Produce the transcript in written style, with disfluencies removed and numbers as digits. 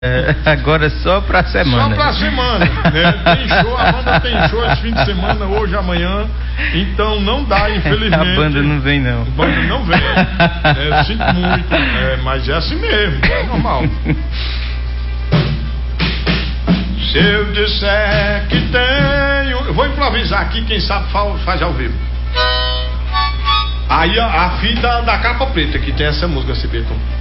Agora só pra semana. Só pra semana, né? Tem show, a banda tem show esse fim de semana, hoje, amanhã. Então não dá, infelizmente. A banda não vem, não. A banda não vem. Eu sinto muito, mas é assim mesmo, é normal. Se eu disser que tenho. Eu vou improvisar aqui, quem sabe faz ao vivo. Aí a fita da capa preta, que tem essa música, Cibeton.